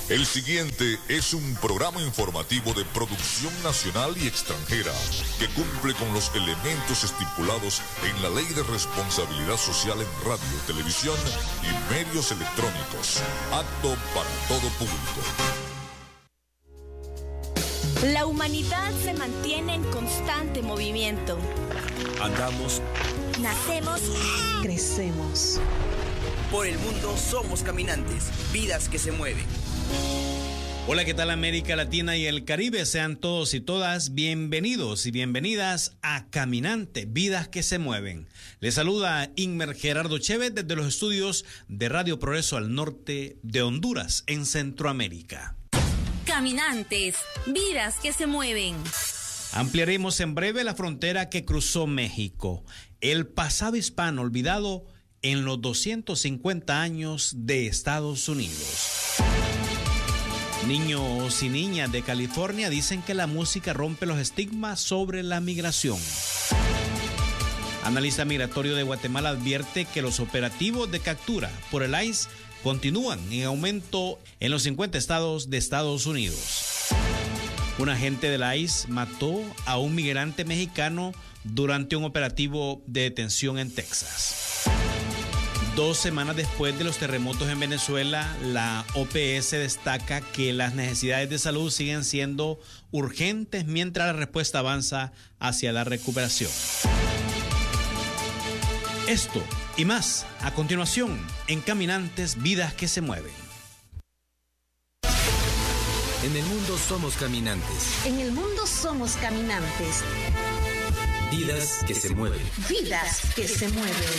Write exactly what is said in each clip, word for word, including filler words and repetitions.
El siguiente es un programa informativo de producción nacional y extranjera que cumple con los elementos estipulados en la Ley de Responsabilidad Social en Radio, Televisión y Medios Electrónicos. Apto para todo público. La humanidad se mantiene en constante movimiento. Andamos, nacemos, crecemos. Por el mundo somos caminantes, vidas que se mueven. Hola, ¿qué tal América Latina y el Caribe? Sean todos y todas bienvenidos y bienvenidas a Caminante, Vidas que se Mueven. Les saluda Inmer Gerardo Chévez desde los estudios de Radio Progreso al norte de Honduras, en Centroamérica. Caminantes, vidas que se mueven. Ampliaremos en breve la frontera que cruzó México, el pasado hispano olvidado en los doscientos cincuenta años de Estados Unidos. Niños y niñas de California dicen que la música rompe los estigmas sobre la migración. Analista migratorio de Guatemala advierte que los operativos de captura por el I C E continúan en aumento en los cincuenta estados de Estados Unidos. Un agente de la I C E mató a un migrante mexicano durante un operativo de detención en Texas. Dos semanas después de los terremotos en Venezuela, la O P S destaca que las necesidades de salud siguen siendo urgentes mientras la respuesta avanza hacia la recuperación. Esto y más a continuación en Caminantes, Vidas que se Mueven. En el mundo somos caminantes. En el mundo somos caminantes. Vidas que se mueven. Vidas que se mueven.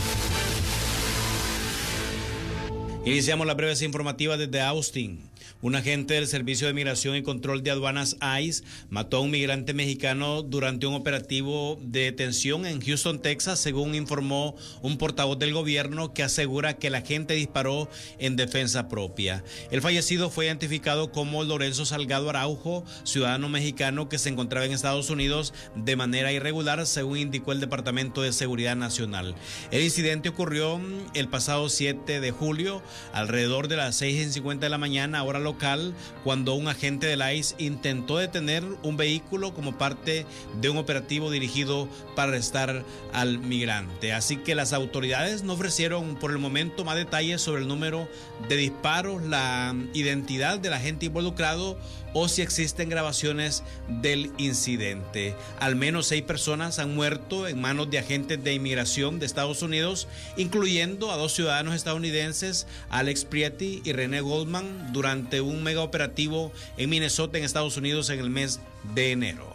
Iniciamos las breves informativas desde Austin. Un agente del Servicio de Migración y Control de Aduanas I C E mató a un migrante mexicano durante un operativo de detención en Houston, Texas, según informó un portavoz del gobierno que asegura que el agente disparó en defensa propia. El fallecido fue identificado como Lorenzo Salgado Araujo, ciudadano mexicano que se encontraba en Estados Unidos de manera irregular, según indicó el Departamento de Seguridad Nacional. El incidente ocurrió el pasado siete de julio, alrededor de las seis cincuenta de la mañana, hora local, cuando un agente del I C E intentó detener un vehículo como parte de un operativo dirigido para arrestar al migrante. Así que las autoridades no ofrecieron por el momento más detalles sobre el número de disparos, la identidad del agente involucrado o si existen grabaciones del incidente. Al menos seis personas han muerto en manos de agentes de inmigración de Estados Unidos, incluyendo a dos ciudadanos estadounidenses, Alex Prietti y René Goldman, durante un mega operativo en Minnesota, en Estados Unidos, en el mes de enero.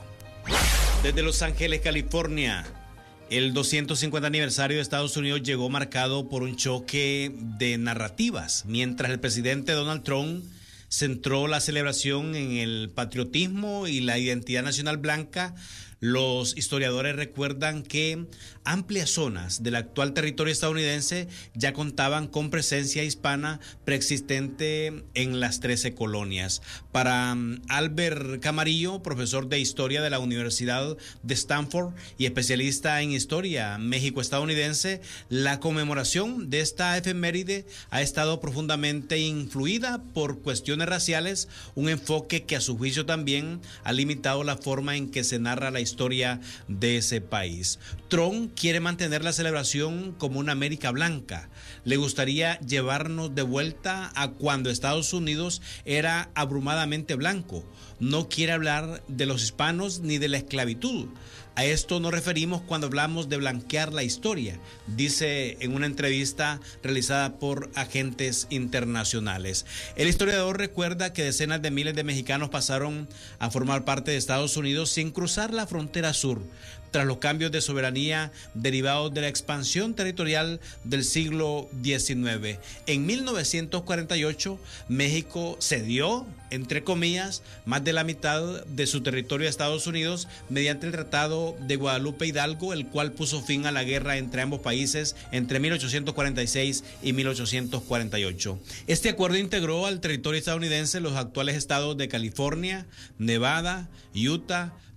Desde Los Ángeles, California, el doscientos cincuenta aniversario de Estados Unidos llegó marcado por un choque de narrativas, mientras el presidente Donald Trump centró la celebración en el patriotismo y la identidad nacional blanca. Los historiadores recuerdan que amplias zonas del actual territorio estadounidense ya contaban con presencia hispana preexistente en las trece colonias. Para Albert Camarillo, profesor de historia de la Universidad de Stanford y especialista en historia México-estadounidense, la conmemoración de esta efeméride ha estado profundamente influida por cuestiones raciales, un enfoque que a su juicio también ha limitado la forma en que se narra la historia de ese país. Trump quiere mantener la celebración como una América blanca. Le gustaría llevarnos de vuelta a cuando Estados Unidos era abrumadamente blanco. No quiere hablar de los hispanos ni de la esclavitud. A esto nos referimos cuando hablamos de blanquear la historia, dice en una entrevista realizada por agentes internacionales. El historiador recuerda que decenas de miles de mexicanos pasaron a formar parte de Estados Unidos sin cruzar la frontera sur, tras los cambios de soberanía derivados de la expansión territorial del siglo diecinueve. En mil novecientos cuarenta y ocho, México cedió, entre comillas, más de la mitad de su territorio a Estados Unidos mediante el Tratado de Guadalupe Hidalgo, el cual puso fin a la guerra entre ambos países entre mil ochocientos cuarenta y seis y mil ochocientos cuarenta y ocho. Este acuerdo integró al territorio estadounidense los actuales estados de California, Nevada, Utah,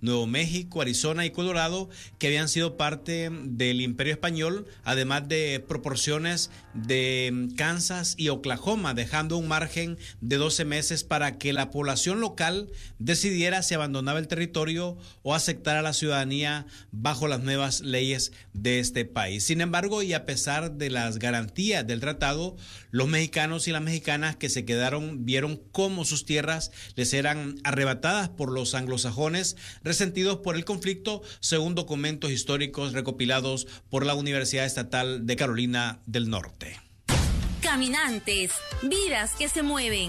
Nuevo México, Arizona y Colorado, que habían sido parte del Imperio Español, además de proporciones de Kansas y Oklahoma, dejando un margen de doce meses para que la población local decidiera si abandonaba el territorio o aceptara la ciudadanía bajo las nuevas leyes de este país. Sin embargo, y a pesar de las garantías del tratado, los mexicanos y las mexicanas que se quedaron vieron cómo sus tierras les eran arrebatadas por los anglosajones, resentidos por el conflicto, según documentos históricos recopilados por la Universidad Estatal de Carolina del Norte. Caminantes, vidas que se mueven.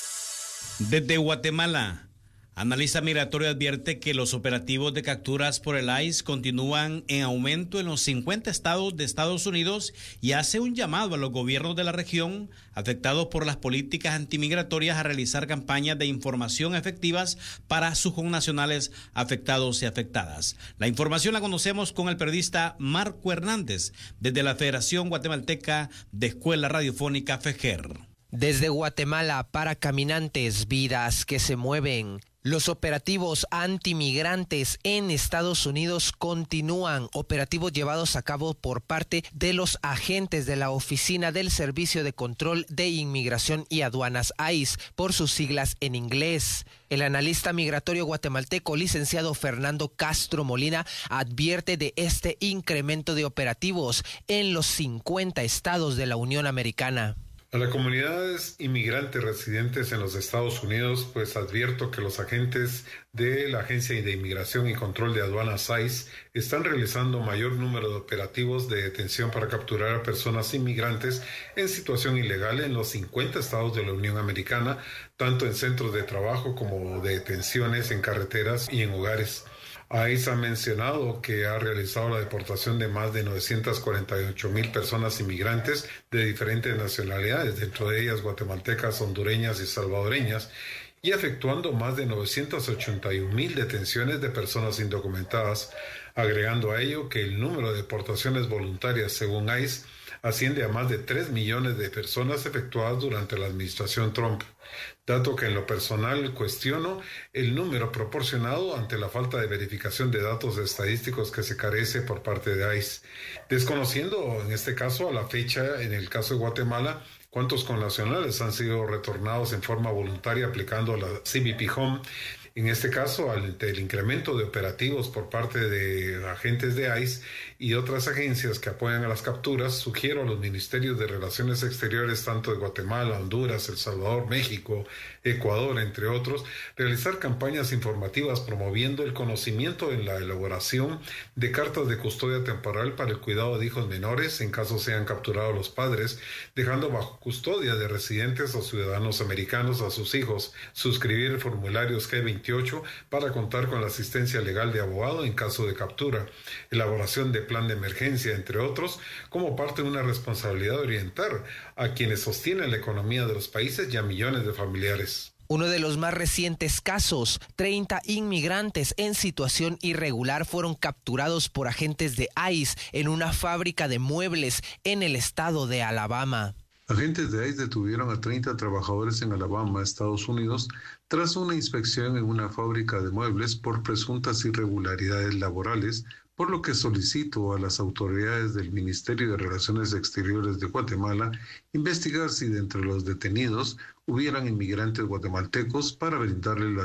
Desde Guatemala, analista migratorio advierte que los operativos de capturas por el I C E continúan en aumento en los cincuenta estados de Estados Unidos y hace un llamado a los gobiernos de la región afectados por las políticas antimigratorias a realizar campañas de información efectivas para sus connacionales afectados y afectadas. La información la conocemos con el periodista Marco Hernández desde la Federación Guatemalteca de Escuela Radiofónica FEGER. Desde Guatemala para Caminantes, vidas que se mueven. Los operativos antimigrantes en Estados Unidos continúan, operativos llevados a cabo por parte de los agentes de la Oficina del Servicio de Control de Inmigración y Aduanas I C E, por sus siglas en inglés. El analista migratorio guatemalteco, licenciado Fernando Castro Molina, advierte de este incremento de operativos en los cincuenta estados de la Unión Americana. A las comunidades inmigrantes residentes en los Estados Unidos, pues advierto que los agentes de la Agencia de Inmigración y Control de Aduanas I C E están realizando mayor número de operativos de detención para capturar a personas inmigrantes en situación ilegal en los cincuenta estados de la Unión Americana, tanto en centros de trabajo como de detenciones en carreteras y en hogares. I C E ha mencionado que ha realizado la deportación de más de novecientas cuarenta y ocho mil personas inmigrantes de diferentes nacionalidades, dentro de ellas guatemaltecas, hondureñas y salvadoreñas, y efectuando más de novecientas ochenta y un mil detenciones de personas indocumentadas, agregando a ello que el número de deportaciones voluntarias, según I C E, asciende a más de tres millones de personas efectuadas durante la administración Trump, dato que en lo personal cuestiono el número proporcionado ante la falta de verificación de datos estadísticos que se carece por parte de I C E, desconociendo en este caso a la fecha, en el caso de Guatemala, cuántos connacionales han sido retornados en forma voluntaria aplicando la C B P Home. En este caso, ante el incremento de operativos por parte de agentes de I C E y otras agencias que apoyan a las capturas, sugiero a los ministerios de Relaciones Exteriores, tanto de Guatemala, Honduras, El Salvador, México, Ecuador, entre otros, realizar campañas informativas promoviendo el conocimiento en la elaboración de cartas de custodia temporal para el cuidado de hijos menores en caso sean capturados los padres, dejando bajo custodia de residentes o ciudadanos americanos a sus hijos, suscribir formularios G veintiocho para contar con la asistencia legal de abogado en caso de captura, elaboración de plan de emergencia, entre otros, como parte de una responsabilidad de orientar a quienes sostienen la economía de los países y a millones de familiares. Uno de los más recientes casos, treinta inmigrantes en situación irregular fueron capturados por agentes de I C E en una fábrica de muebles en el estado de Alabama. Agentes de I C E detuvieron a treinta trabajadores en Alabama, Estados Unidos, tras una inspección en una fábrica de muebles por presuntas irregularidades laborales, por lo que solicito a las autoridades del Ministerio de Relaciones Exteriores de Guatemala investigar si de entre los detenidos hubieran inmigrantes guatemaltecos para brindarles la